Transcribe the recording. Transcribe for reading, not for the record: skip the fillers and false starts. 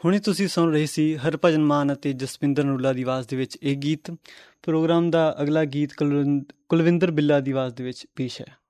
ਹੁਣੇ ਤੁਸੀਂ ਸੁਣ ਰਹੇ ਸੀ ਹਰਭਜਨ ਮਾਨ ਅਤੇ ਜਸਵਿੰਦਰ ਨਰੂਲਾ ਦੀ ਆਵਾਜ਼ ਦੇ ਵਿੱਚ ਇਹ ਗੀਤ। ਪ੍ਰੋਗਰਾਮ ਦਾ ਅਗਲਾ ਗੀਤ ਕੁਲਵਿੰਦਰ ਬਿੱਲਾ ਦੀ ਆਵਾਜ਼ ਦੇ ਵਿੱਚ ਪੇਸ਼ ਹੈ।